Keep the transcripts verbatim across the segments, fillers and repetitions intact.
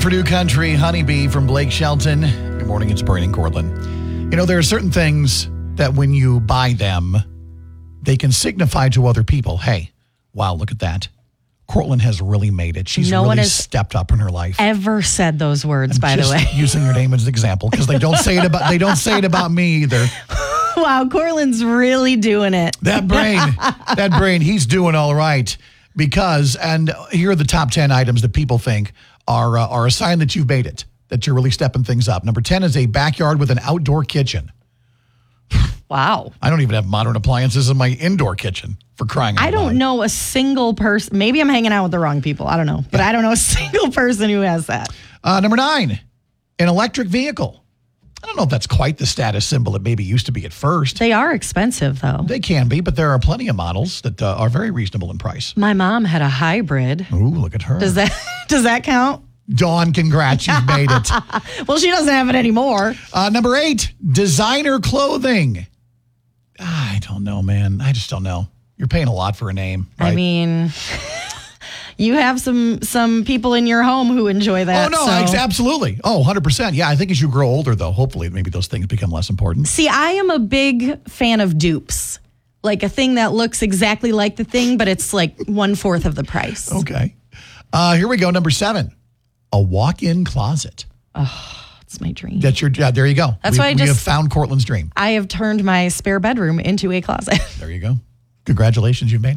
for New Country, Honeybee from Blake Shelton. Good morning, it's Brian and Cortland. You know, there are certain things that when you buy them, they can signify to other people, hey, wow, look at that. Cortland has really made it. She's no really one has stepped up in her life. Ever said those words, I'm by just the way. using your name as an example because they don't say it about they don't say it about me either. Wow, Cortland's really doing it. That brain, that brain, he's doing all right. Because, and here are the top ten items that people think are uh, are a sign that you've made it, that you're really stepping things up. Number ten is a backyard with an outdoor kitchen. Wow. I don't even have modern appliances in my indoor kitchen, for crying out loud. I don't know a single person. Maybe I'm hanging out with the wrong people. I don't know. But yeah. I don't know a single person who has that. Uh, number nine, an electric vehicle. I don't know if that's quite the status symbol it maybe used to be at first. They are expensive, though. They can be, but there are plenty of models that uh, are very reasonable in price. My mom had a hybrid. Ooh, look at her. Does that does that count? Dawn, congrats, you've made it. Well, she doesn't have it anymore. Uh, number eight, designer clothing. I don't know, man. I just don't know. You're paying a lot for a name, right? I mean, you have some some people in your home who enjoy that. Oh, no, so. ex- absolutely. Oh, one hundred percent. Yeah, I think as you grow older, though, hopefully maybe those things become less important. See, I am a big fan of dupes. Like a thing that looks exactly like the thing, but it's like one-fourth of the price. Okay. Uh, here we go. Number seven, a walk-in closet. Oh. It's my dream. That's your, yeah, there you go. That's we, why I we just have found Cortland's dream. I have turned my spare bedroom into a closet. There you go. Congratulations, you've made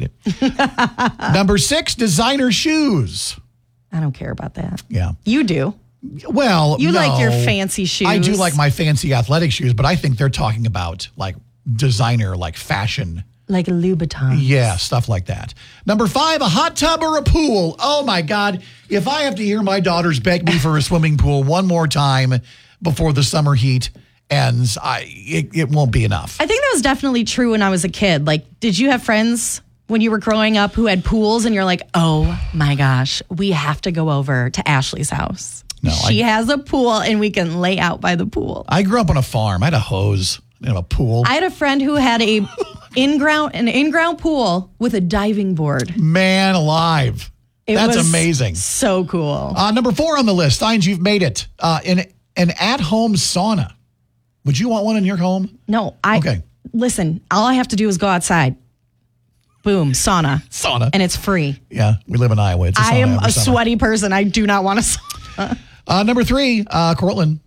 it. Number six, designer shoes. I don't care about that. Yeah. You do. Well, You no, like your fancy shoes. I do like my fancy athletic shoes, but I think they're talking about like designer, like fashion. Like a Louboutin. Yeah, stuff like that. Number five, a hot tub or a pool. Oh, my God. If I have to hear my daughters beg me for a swimming pool one more time before the summer heat ends, I it, it won't be enough. I think that was definitely true when I was a kid. Like, did you have friends when you were growing up who had pools and you're like, oh, my gosh, we have to go over to Ashley's house. No, she I, has a pool and we can lay out by the pool. I grew up on a farm. I had a hose. I had a pool. I had a friend who had a in-ground an in-ground pool with a diving board. Man alive. It That's was amazing. So cool. Uh, number four on the list, signs you've made it. Uh, an, an at-home sauna. Would you want one in your home? No, I Okay. Listen, all I have to do is go outside. Boom, sauna. Sauna. And it's free. Yeah, we live in Iowa. It's a sauna I am every a summer. sweaty person. I do not want a sauna. Uh, number three, uh, Cortland,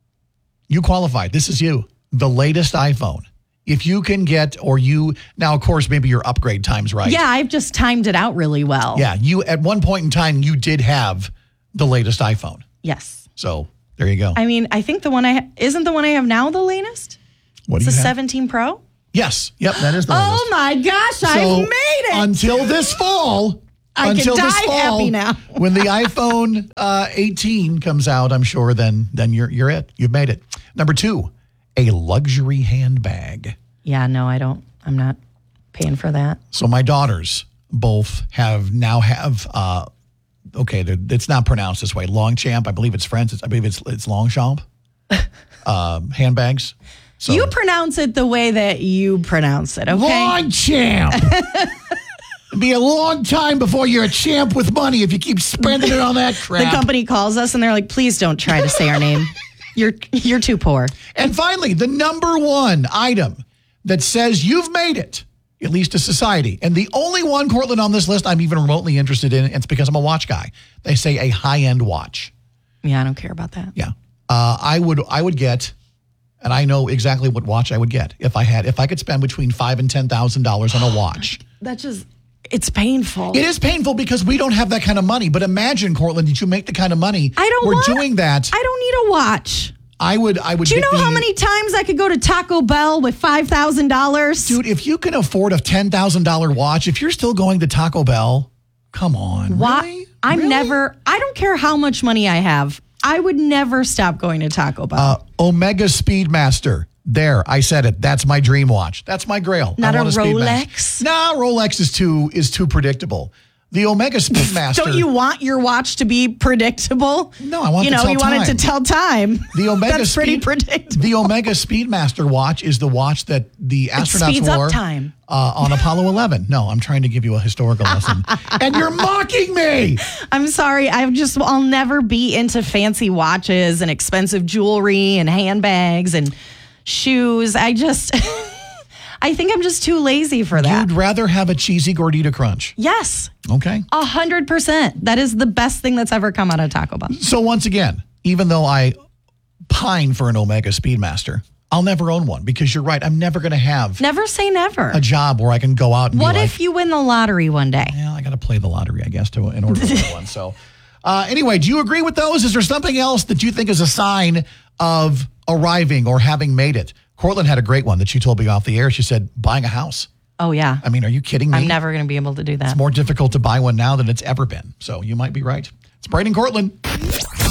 you qualified. This is you. The latest iPhone. If you can get, or you, now, of course, maybe your upgrade time's right. Yeah, I've just timed it out really well. Yeah, you, at one point in time, you did have the latest iPhone. Yes. So, there you go. I mean, I think the one I, ha- isn't the one I have now the latest? What It's do the you have? seventeen Pro? Yes. Yep, that is the latest. Oh my gosh, So, I've made it. Until this fall. I can until die this fall, happy now. when the iPhone uh, eighteen comes out, I'm sure then then you're you're it. You've made it. Number two, a luxury handbag. Yeah, no, I don't. I'm not paying for that. So my daughters both have now have uh, okay, it's not pronounced this way. Longchamp, I believe it's French. It's, I believe it's it's Longchamp um, handbags. So, You pronounce it the way that you pronounce it, okay? Longchamp. It'll be a long time before you're a champ with money if you keep spending it on that crap. The company calls us and they're like, please don't try to say our name. You're you're too poor. And finally, the number one item that says you've made it, at least to society, and the only one, Cortland, on this list I'm even remotely interested in, and it's because I'm a watch guy. They say a high-end watch. Yeah, I don't care about that. Yeah. Uh, I would I would get, and I know exactly what watch I would get if I had, if I could spend between five and ten thousand dollars on a watch. That just, it's painful. It is painful because we don't have that kind of money. But imagine, Cortland, did you make the kind of money? I don't We're want, doing that. I don't need a watch. I would, I would. Do you get know the, how many times I could go to Taco Bell with five thousand dollars? Dude, if you can afford a ten thousand dollars watch, if you're still going to Taco Bell, come on. Why? Really? I'm Really? never, I don't care how much money I have. I would never stop going to Taco Bell. Uh, Omega Speedmaster. There, I said it. That's my dream watch. That's my grail. Not I a want Speedmaster. Rolex? No, Rolex is too is too predictable. The Omega Speedmaster. Don't you want your watch to be predictable? No, I want you to know, tell you time. want it to tell time. The Omega That's pretty Speed- predictable. The Omega Speedmaster watch is the watch that the astronauts speeds up wore time. Uh, on Apollo eleven. No, I'm trying to give you a historical lesson. And you're mocking me. I'm sorry. I just, I'll never be into fancy watches and expensive jewelry and handbags and shoes. I just, I think I'm just too lazy for that. You'd rather have a cheesy gordita crunch. Yes. Okay. A hundred percent. That is the best thing that's ever come out of Taco Bell. So once again, even though I pine for an Omega Speedmaster, I'll never own one because you're right. I'm never going to have Never say never. a job where I can go out and What be like, if you win the lottery one day? yeah, I got to play the lottery, I guess, to in order to win one. So uh, anyway, do you agree with those? Is there something else that you think is a sign of arriving or having made it? Cortland had a great one that she told me off the air. She said, buying a house. Oh, yeah. I mean, are you kidding me? I'm never going to be able to do that. It's more difficult to buy one now than it's ever been. So you might be right. It's Brian and Cortland.